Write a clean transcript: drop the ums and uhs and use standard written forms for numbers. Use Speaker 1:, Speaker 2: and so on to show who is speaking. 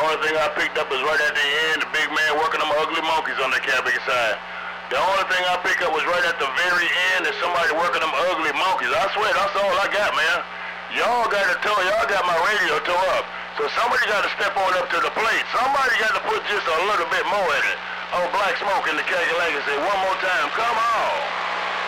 Speaker 1: only thing I picked up is right at the end, the big man working them ugly monkeys on the cabbage side. The only thing I picked up was right at the very end is somebody working them ugly monkeys. I swear, that's all I got, man. Y'all got to tow, y'all got my radio tore up. So somebody got to step on up to the plate. Somebody got to put just a little bit more in it. Oh, Black Smoke in the calculation say one more time, come on.